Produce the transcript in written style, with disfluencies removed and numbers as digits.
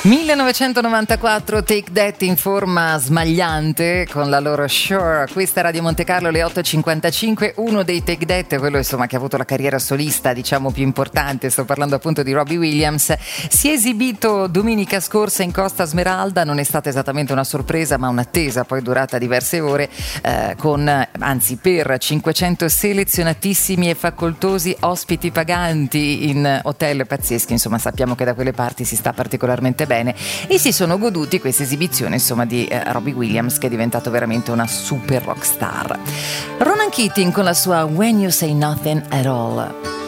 1994, Take That in forma smagliante con la loro Sure. Questa è Radio Monte Carlo, le 8.55. Uno dei Take That, quello insomma che ha avuto la carriera solista diciamo più importante, sto parlando appunto di Robbie Williams, si è esibito domenica scorsa in Costa Smeralda. Non è stata esattamente una sorpresa ma un'attesa poi durata diverse ore, per 500 selezionatissimi e facoltosi ospiti paganti in hotel pazzeschi. Insomma, sappiamo che da quelle parti si sta particolarmente bene e si sono goduti questa esibizione insomma di Robbie Williams, che è diventato veramente una super rock star. Ronan Keating con la sua When You Say Nothing at All.